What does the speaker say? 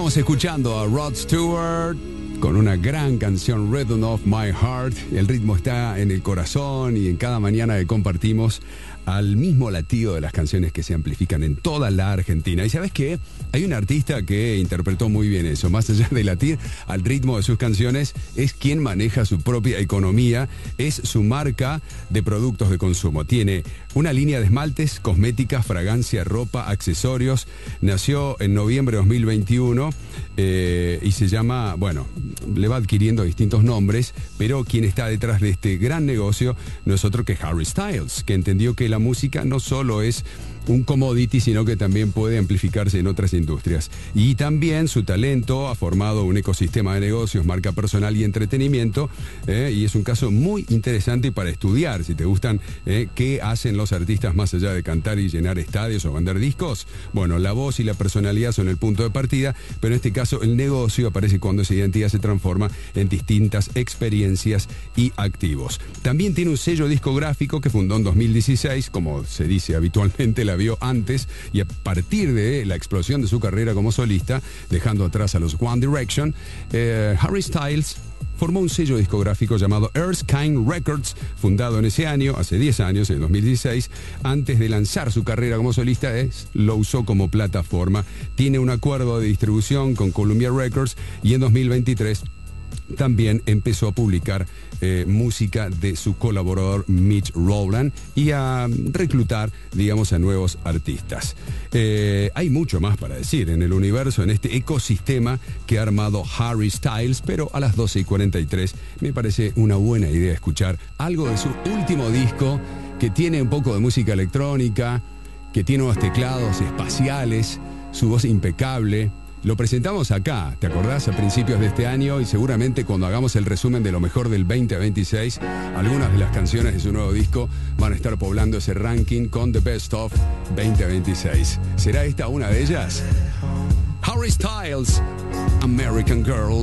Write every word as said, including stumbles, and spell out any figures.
Estamos escuchando a Rod Stewart con una gran canción, Rhythm of My Heart. El ritmo está en el corazón y en cada mañana que compartimos al mismo latido de las canciones que se amplifican en toda la Argentina. ¿Y sabes qué? Hay un artista que interpretó muy bien eso. Más allá de latir al ritmo de sus canciones, es quien maneja su propia economía, es su marca de productos de consumo. Tiene una línea de esmaltes, cosméticas, fragancia, ropa, accesorios. Nació en noviembre de dos mil veintiuno eh, y se llama, bueno, le va adquiriendo distintos nombres, pero quien está detrás de este gran negocio no es otro que Harry Styles, que entendió que la música no solo es un commodity, sino que también puede amplificarse en otras industrias. Y también su talento ha formado un ecosistema de negocios, marca personal y entretenimiento, eh, y es un caso muy interesante para estudiar. Si te gustan eh, qué hacen los artistas más allá de cantar y llenar estadios o vender discos, bueno, la voz y la personalidad son el punto de partida, pero en este caso el negocio aparece cuando esa identidad se transforma en distintas experiencias y activos. También tiene un sello discográfico que fundó en dos mil dieciséis, como se dice habitualmente, la vio antes, y a partir de la explosión de su carrera como solista, dejando atrás a los One Direction, eh, Harry Styles formó un sello discográfico llamado Erskine Records, fundado en ese año, hace diez años, en dos mil dieciséis. Antes de lanzar su carrera como solista, es, lo usó como plataforma. Tiene un acuerdo de distribución con Columbia Records y en dos mil veintitrés también empezó a publicar eh, música de su colaborador Mitch Rowland y a reclutar, digamos, a nuevos artistas. Eh, hay mucho más para decir en el universo, en este ecosistema que ha armado Harry Styles, pero a las doce y cuarenta y tres me parece una buena idea escuchar algo de su último disco, que tiene un poco de música electrónica, que tiene unos teclados espaciales, su voz impecable. Lo presentamos acá, ¿te acordás? A principios de este año, y seguramente cuando hagamos el resumen de lo mejor del veinte veintiséis, algunas de las canciones de su nuevo disco van a estar poblando ese ranking con The Best of veinte veintiséis. ¿Será esta una de ellas? Harry Styles, American Girl.